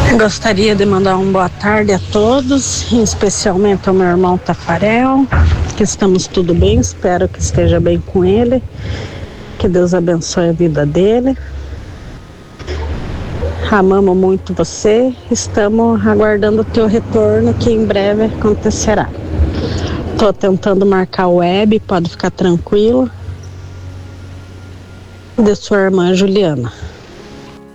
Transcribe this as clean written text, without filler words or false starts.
Gostaria de mandar uma boa tarde a todos, especialmente ao meu irmão Tafarel, que estamos tudo bem, espero que esteja bem com ele, que Deus abençoe a vida dele. Amamos muito você, estamos aguardando o teu retorno, que em breve acontecerá. Estou tentando marcar o web, pode ficar tranquilo. De sua irmã Juliana.